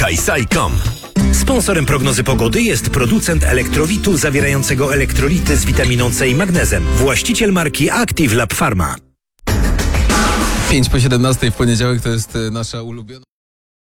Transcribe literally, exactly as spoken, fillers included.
Kajsai kropka com. Sponsorem prognozy pogody jest producent elektrowitu zawierającego elektrolity z witaminą C i magnezem. Właściciel marki Active Lab Pharma. pięć po siedemnastej w poniedziałek to jest nasza ulubiona...